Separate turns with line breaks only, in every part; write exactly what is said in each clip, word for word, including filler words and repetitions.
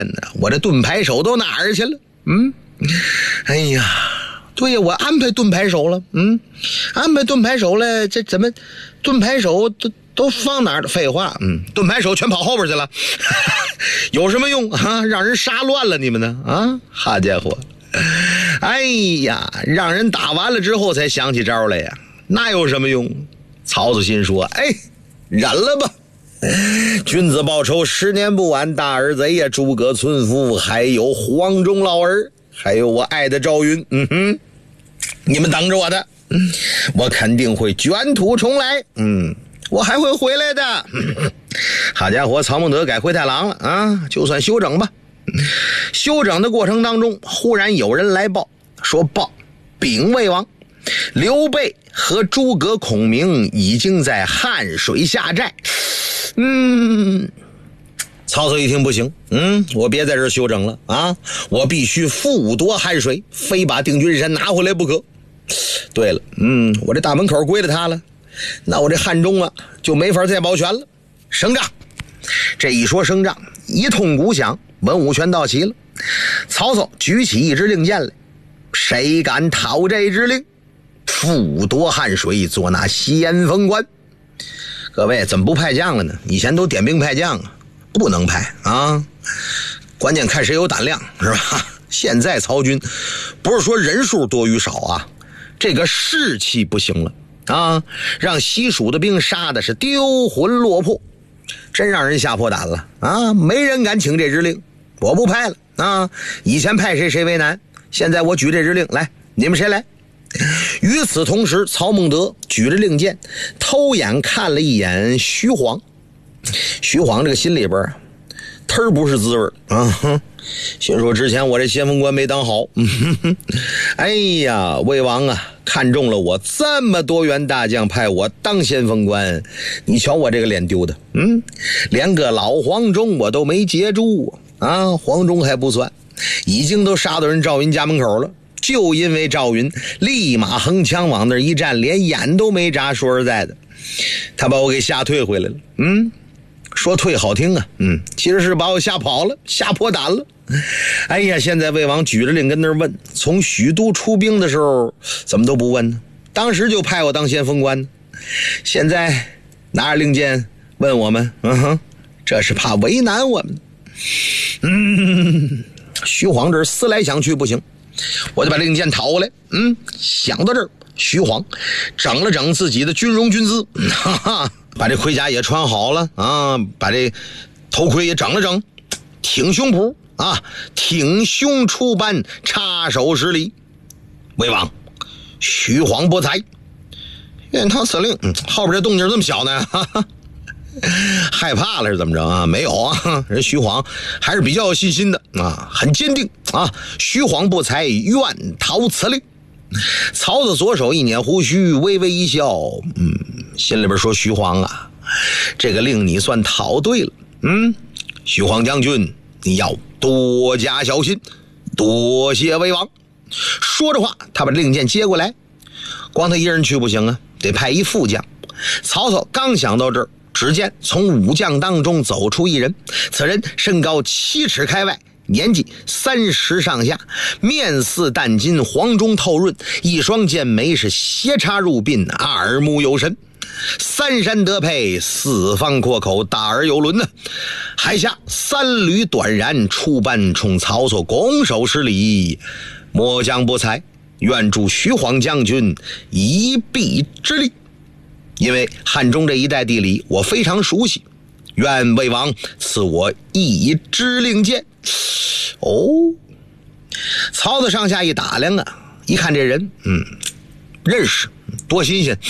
我这盾牌手都哪儿去了？嗯，哎呀，对呀，我安排盾牌手了，嗯，安排盾牌手了，这怎么盾牌手都都放哪儿了？废话，嗯，盾牌手全跑后边去了，有什么用啊？让人杀乱了你们呢啊！好家伙，哎呀，让人打完了之后才想起招来呀，那有什么用？曹操心说：“哎，忍了吧。”君子报仇，十年不晚。大儿贼呀，诸葛村夫，还有黄忠老儿，还有我爱的赵云，嗯哼，你们等着我的，嗯，我肯定会卷土重来，嗯，我还会回来的。嗯、好家伙，曹孟德改灰太狼了啊！就算休整吧。休整的过程当中，忽然有人来报，说报禀魏王，刘备和诸葛孔明已经在汉水下寨。嗯，曹操一听不行，嗯，我别在这儿休整了啊，我必须复夺汉水，非把定军山拿回来不可。对了，嗯，我这大门口归了他了，那我这汉中啊就没法再保全了。升帐，这一说升帐，一通鼓响，文武全到齐了。曹操举起一支令箭来，谁敢讨这支令，复夺汉水，做那先锋官。各位怎么不派将了呢？以前都点兵派将啊，不能派啊，关键看谁有胆量，是吧？现在曹军不是说人数多与少啊，这个士气不行了啊，让西蜀的兵杀的是丢魂落魄，真让人吓破胆了啊！没人敢请这支令，我不派了啊！以前派谁谁为难，现在我举这支令来，你们谁来？与此同时，曹孟德举着令箭，偷眼看了一眼徐晃。徐晃这个心里边忒不是滋味啊，心说之前我这先锋官没当好，哎呀，魏王啊，看中了我这么多员大将，派我当先锋官，你瞧我这个脸丢的，嗯，连个老黄忠我都没截住啊，黄忠还不算，已经都杀到人赵云家门口了。就因为赵云立马横枪往那一站，连眼都没眨，说实在的，他把我给吓退回来了。嗯，说退好听啊，嗯，其实是把我吓跑了，吓破胆了。哎呀，现在魏王举着令跟那儿问，从许都出兵的时候怎么都不问呢？当时就派我当先锋官，现在拿着令箭问我们，嗯哼，这是怕为难我们。嗯，徐晃这思来想去不行。我就把令箭讨过来，嗯，想到这儿，徐晃整了整自己的军容军姿，哈哈，把这盔甲也穿好了啊，把这头盔也整了整，挺胸脯啊，挺胸出班，插手施礼。魏王，徐晃不才，愿他司令，嗯，后边这动静这么小呢，哈哈。害怕了是怎么着啊？没有啊，人徐晃还是比较有信心的啊，很坚定啊。徐晃不才，愿讨此令。曹操左手一捻胡须，微微一笑，嗯，心里边说：徐晃啊，这个令你算讨对了。嗯，徐晃将军，你要多加小心，多谢魏王。说着话，他把令箭接过来，光他一人去不行啊，得派一副将。曹操刚想到这儿，只见从武将当中走出一人，此人身高七尺开外，年纪三十上下，面似淡金，黄中透润，一双剑眉是斜插入鬓，耳目有神，三山得配，四方阔口，大而有伦呢。海下三缕短髯，出班冲曹操拱手施礼，末将不才，愿助徐晃将军一臂之力。因为汉中这一带地理我非常熟悉，愿魏王赐我一支令箭。哦，曹操上下一打量啊，一看这人，嗯，认识，多新鲜。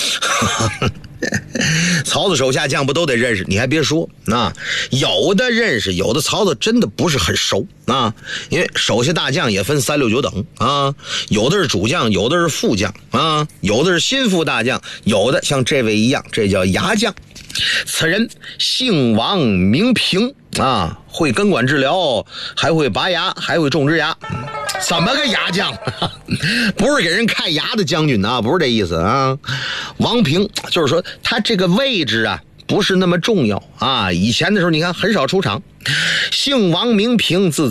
曹操手下将不都得认识？你还别说啊，有的认识，有的曹操真的不是很熟啊。因为手下大将也分三六九等啊，有的是主将，有的是副将啊，有的是心腹大将，有的像这位一样，这叫牙将。此人姓王名平啊，会根管治疗，还会拔牙，还会种植牙。怎么个牙将？不是给人看牙的将军啊，不是这意思啊。王平就是说他这个位置啊不是那么重要啊。以前的时候你看很少出场。姓王名平，字